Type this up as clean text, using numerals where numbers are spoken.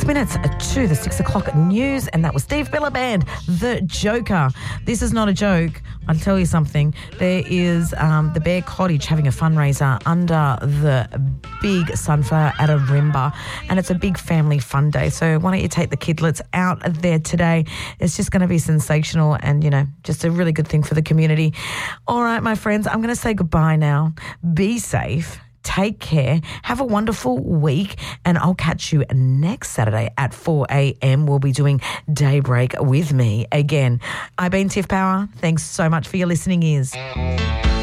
6 minutes to the 6 o'clock news, and that was Steve Billaband, the Joker. This is not a joke. I'll tell you something. There is the Bear Cottage having a fundraiser under the big sunflower at Arimba, and it's a big family fun day. So why don't you take the kidlets out there today? It's just going to be sensational and, you know, just a really good thing for the community. All right, my friends, I'm going to say goodbye now. Be safe. Take care. Have a wonderful week, and I'll catch you next Saturday at 4 a.m. We'll be doing Daybreak with me again. I've been Tiff Power. Thanks so much for your listening ears.